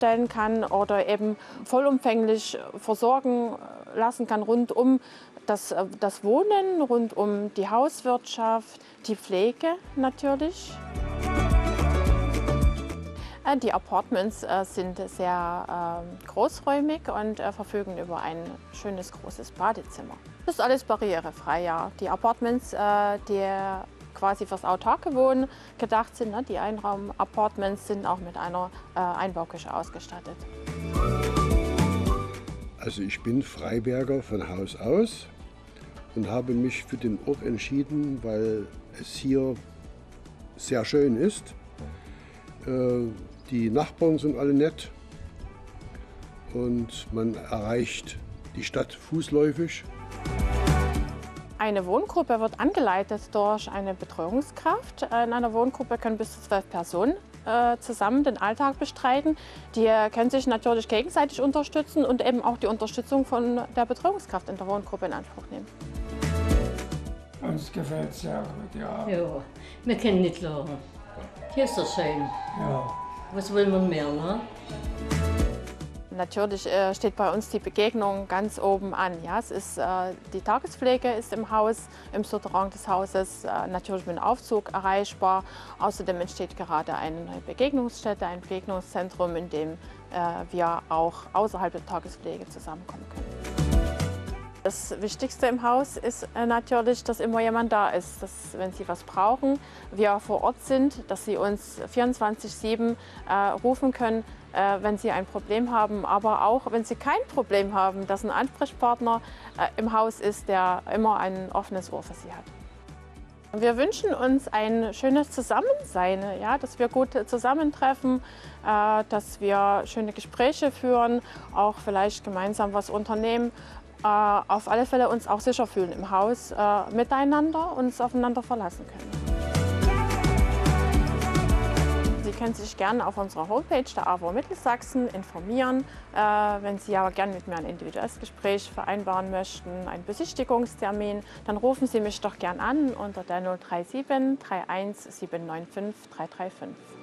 stellen kann oder eben vollumfänglich versorgen lassen kann rund um das Wohnen, rund um die Hauswirtschaft, die Pflege natürlich. Die Apartments sind sehr großräumig und verfügen über ein schönes großes Badezimmer. Das ist alles barrierefrei, ja. Die Apartments, die quasi fürs autarke Wohnen gedacht sind, ne? Die Einraum-Apartments sind auch mit einer Einbauküche ausgestattet. Also ich bin Freiberger von Haus aus und habe mich für den Ort entschieden, weil es hier sehr schön ist. Die Nachbarn sind alle nett und man erreicht die Stadt fußläufig. Eine Wohngruppe wird angeleitet durch eine Betreuungskraft. In einer Wohngruppe können bis zu 12 Personen zusammen den Alltag bestreiten. Die können sich natürlich gegenseitig unterstützen und eben auch die Unterstützung von der Betreuungskraft in der Wohngruppe in Anspruch nehmen. Uns gefällt es sehr gut, ja. Ja, wir können nicht klagen. Hier ist es schön. Ja. Was will man mehr, ne? Natürlich steht bei uns die Begegnung ganz oben an. Ja, es ist, die Tagespflege ist im Haus, im Souterrain des Hauses, natürlich mit dem Aufzug erreichbar. Außerdem entsteht gerade eine neue Begegnungsstätte, ein Begegnungszentrum, in dem wir auch außerhalb der Tagespflege zusammenkommen können. Das Wichtigste im Haus ist natürlich, dass immer jemand da ist, dass, wenn Sie was brauchen, wir vor Ort sind, dass Sie uns 24/7 rufen können, wenn Sie ein Problem haben, aber auch, wenn Sie kein Problem haben, dass ein Ansprechpartner im Haus ist, der immer ein offenes Ohr für Sie hat. Wir wünschen uns ein schönes Zusammensein, ja, dass wir gut zusammentreffen, dass wir schöne Gespräche führen, auch vielleicht gemeinsam was unternehmen. Auf alle Fälle uns auch sicher fühlen im Haus, miteinander uns aufeinander verlassen können. Sie können sich gerne auf unserer Homepage der AWO Mittelsachsen informieren. Wenn Sie aber gerne mit mir ein individuelles Gespräch vereinbaren möchten, einen Besichtigungstermin, dann rufen Sie mich doch gern an unter der 037 31 795 335.